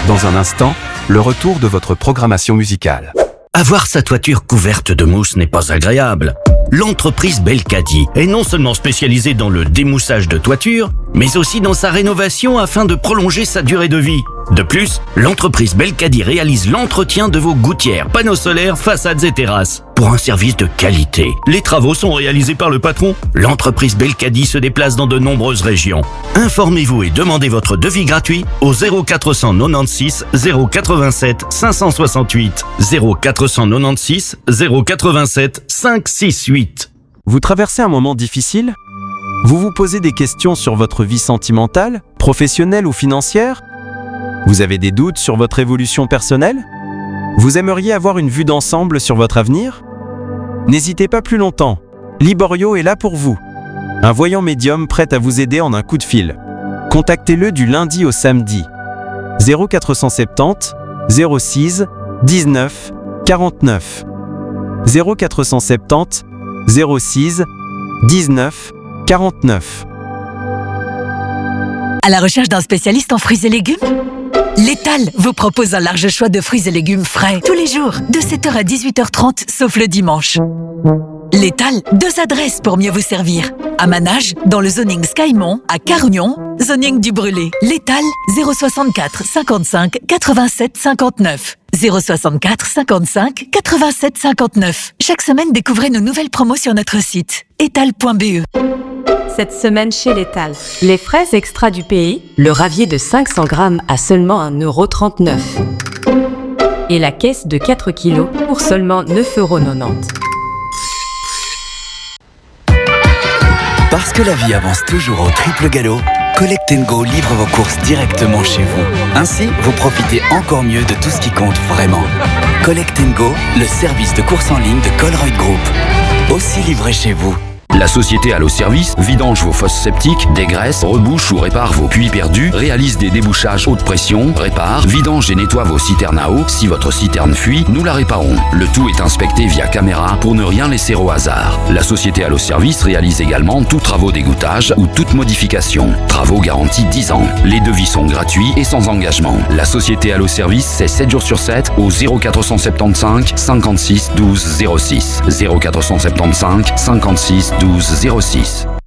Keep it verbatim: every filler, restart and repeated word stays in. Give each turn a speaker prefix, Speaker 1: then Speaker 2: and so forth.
Speaker 1: Dans un instant, le retour de votre programmation musicale.
Speaker 2: Avoir sa toiture couverte de mousse n'est pas agréable. L'entreprise Belcadi est non seulement spécialisée dans le démoussage de toiture, mais aussi dans sa rénovation afin de prolonger sa durée de vie. De plus, l'entreprise Belcadi réalise l'entretien de vos gouttières, panneaux solaires, façades et terrasses. Pour un service de qualité, les travaux sont réalisés par le patron. L'entreprise Belcadi se déplace dans de nombreuses régions. Informez-vous et demandez votre devis gratuit au zéro quatre cent quatre-vingt-seize zéro quatre-vingt-sept cinq cent soixante-huit zéro quatre cent quatre-vingt-seize zéro quatre-vingt-sept cinq cent soixante-huit.
Speaker 3: Vous traversez un moment difficile? Vous vous posez des questions sur votre vie sentimentale, professionnelle ou financière? Vous avez des doutes sur votre évolution personnelle? Vous aimeriez avoir une vue d'ensemble sur votre avenir? N'hésitez pas plus longtemps. Liborio est là pour vous. Un voyant médium prêt à vous aider en un coup de fil. Contactez-le du lundi au samedi. zéro quatre cent soixante-dix zéro six dix-neuf quarante-neuf. zéro quatre cent soixante-dix zéro six dix-neuf quarante-neuf.
Speaker 4: À la recherche d'un spécialiste en fruits et légumes? L'Étal vous propose un large choix de fruits et légumes frais tous les jours, de sept heures à dix-huit heures trente, sauf le dimanche. L'Étal, deux adresses pour mieux vous servir. À Manage, dans le zoning Skymont, à Carugnon, zoning du Brûlé. L'Étal, zéro soixante-quatre cinquante-cinq quatre-vingt-sept cinquante-neuf. zéro soixante-quatre cinquante-cinq quatre-vingt-sept cinquante-neuf. Chaque semaine, découvrez nos nouvelles promos sur notre site étal point b e.
Speaker 5: Cette semaine chez l'Étal, les fraises extra du pays, le ravier de cinq cents grammes à seulement un euro trente-neuf. Et la caisse de quatre kilos pour seulement neuf euros quatre-vingt-dix.
Speaker 6: Parce que la vie avance toujours au triple galop, Collect and Go livre vos courses directement chez vous. Ainsi, vous profitez encore mieux de tout ce qui compte vraiment. Collect and Go, le service de course en ligne de Colruyt Group. Aussi livré chez vous.
Speaker 7: La société Allo Service vidange vos fosses septiques, dégraisse, rebouche ou répare vos puits perdus, réalise des débouchages haute pression, répare, vidange et nettoie vos citernes à eau. Si votre citerne fuit, nous la réparons. Le tout est inspecté via caméra pour ne rien laisser au hasard. La société Allo Service réalise également tous travaux d'égouttage ou toute modification. Travaux garantis dix ans. Les devis sont gratuits et sans engagement. La société Allo Service, c'est sept jours sur sept au zéro quatre cent soixante-quinze cinquante-six douze zéro six. zéro quatre cent soixante-quinze cinquante-six douze zéro six.